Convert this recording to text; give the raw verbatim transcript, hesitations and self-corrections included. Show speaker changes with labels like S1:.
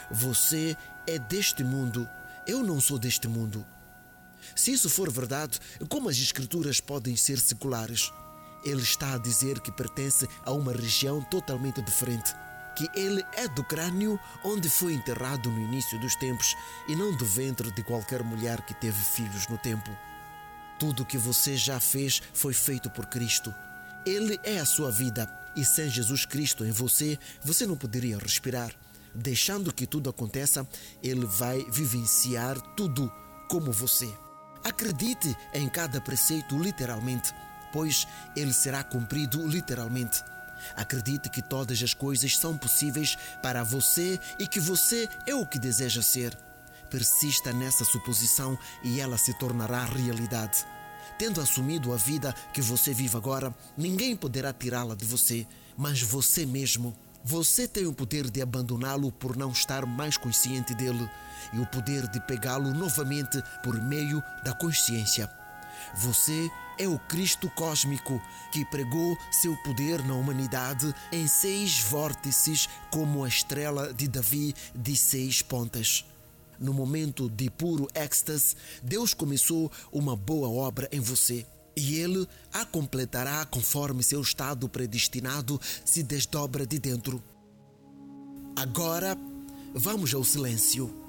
S1: Você é deste mundo, eu não sou deste mundo. Se isso for verdade, como as escrituras podem ser seculares? Ele está a dizer que pertence a uma região totalmente diferente, que ele é do crânio onde foi enterrado no início dos tempos e não do ventre de qualquer mulher que teve filhos no tempo. Tudo o que você já fez foi feito por Cristo. Ele é a sua vida e sem Jesus Cristo em você, você não poderia respirar. Deixando que tudo aconteça, Ele vai vivenciar tudo como você. Acredite em cada preceito literalmente, pois ele será cumprido literalmente. Acredite que todas as coisas são possíveis para você e que você é o que deseja ser. Persista nessa suposição e ela se tornará realidade. Tendo assumido a vida que você vive agora, ninguém poderá tirá-la de você, mas você mesmo. Você tem o poder de abandoná-lo por não estar mais consciente dele e o poder de pegá-lo novamente por meio da consciência. Você é o Cristo cósmico que pregou seu poder na humanidade em seis vórtices como a estrela de Davi de seis pontas. No momento de puro êxtase, Deus começou uma boa obra em você. E Ele a completará conforme seu estado predestinado se desdobra de dentro. Agora, vamos ao silêncio.